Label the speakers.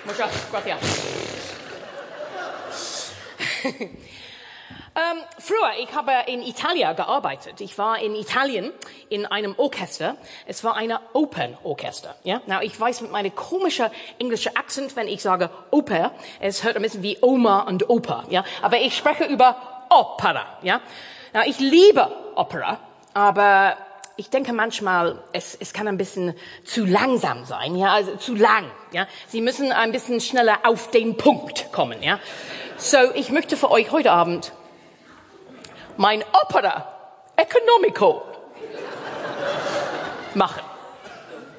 Speaker 1: Muchas gracias. Früher, ich habe in Italien gearbeitet. Ich war in Italien in einem Orchester. Es war ein Opernorchester. Ja? Na, ich weiß mit meinem komischen englischen Akzent, wenn ich sage Oper, es hört ein bisschen wie Oma und Opa. Ja? Aber ich spreche über Opera. Ja? Na, ich liebe Opera, aber ich denke manchmal, es kann ein bisschen zu langsam sein, ja, also zu lang, ja. Sie müssen ein bisschen schneller auf den Punkt kommen, ja. So, ich möchte für euch heute Abend mein Opera Economico machen.